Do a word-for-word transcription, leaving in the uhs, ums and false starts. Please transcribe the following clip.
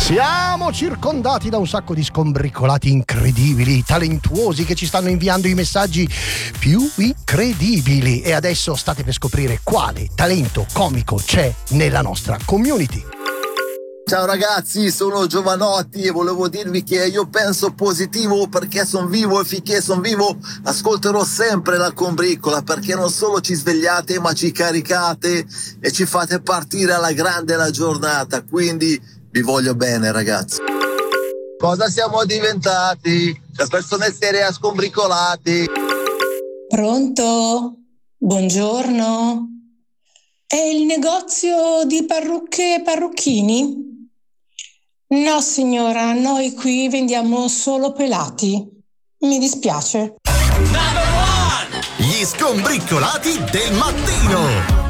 Siamo circondati da un sacco di scombricolati incredibili, talentuosi, che ci stanno inviando i messaggi più incredibili, e adesso state per scoprire quale talento comico c'è nella nostra community. Ciao ragazzi, sono Giovanotti e volevo dirvi che io penso positivo perché son vivo, e finché son vivo ascolterò sempre la combricola, perché non solo ci svegliate ma ci caricate e ci fate partire alla grande la giornata, quindi vi voglio bene ragazzi. Cosa siamo diventati? Da persone serie a scombricolati. Pronto? Buongiorno. È il negozio di parrucche e parrucchini? No signora, noi qui vendiamo solo pelati. Mi dispiace. Gli scombricolati del mattino.